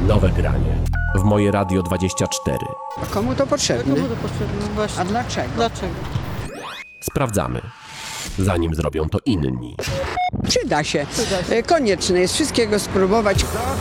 Nowe granie. W Moje Radio 24. A komu to potrzebne? Komu to potrzebne? Właśnie. A dlaczego? Dlaczego? Sprawdzamy, zanim zrobią to inni. Przyda się. Konieczne jest wszystkiego spróbować.